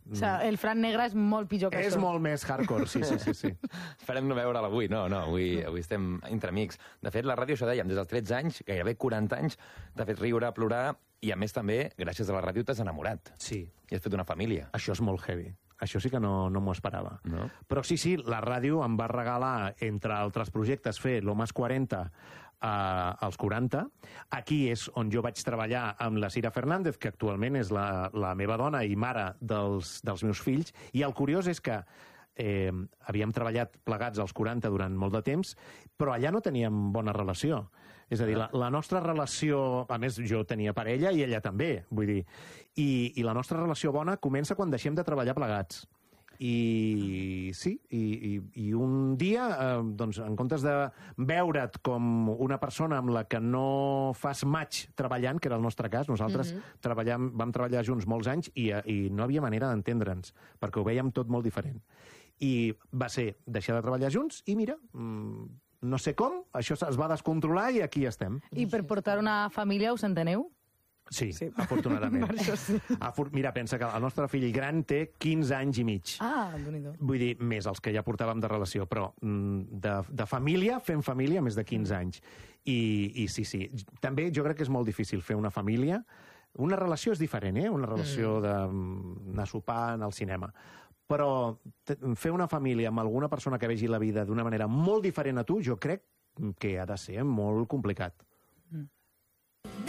O sigui, el Fran Negre és molt pitjor que És això. molt més hardcore, sí. Esperem no veure'l avui, no, avui estem entre amics. De fet, la ràdio, això dèiem, des dels 13 anys, gairebé 40 anys, t'ha fet riure, plorar, i a més també, gràcies a la ràdio, t'has enamorat. Sí. I has fet una família. Això és molt heavy. Això sí que no m'ho esperava. No? Però sí, la ràdio em va regalar, entre altres projectes, fer l'Homes 40 als 40. Aquí és on jo vaig treballar amb la Cira Fernández, que actualment és la meva dona i mare dels meus fills. I el curiós és que havíem treballat plegats als 40 durant molt de temps, però allà no teníem bona relació. És a dir, la nostra relació... A més, jo tenia parella i ella també, vull dir. I la nostra relació bona comença quan deixem de treballar plegats. I sí, i un dia, doncs, en comptes de veure't com una persona amb la que no fas match treballant, que era el nostre cas, nosaltres vam treballar junts molts anys i no havia manera d'entendre'ns, perquè ho vèiem tot molt diferent. I va ser deixar de treballar junts i mira, no sé com, això es va descontrolar i aquí estem. I per portar una família us enteneu? Sí, afortunadament. Per això sí. Mira, pensa que el nostre fill gran té 15 anys i mig. Ah, Déu-n'hi-do. Vull dir, més els que ja portàvem de relació, però de família, fem família més de 15 anys. I sí. També jo crec que és molt difícil fer una família. Una relació és diferent, Una relació d'anar a sopar, anar al cinema. Però fer una família amb alguna persona que vegi la vida d'una manera molt diferent a tu, jo crec que ha de ser molt complicat.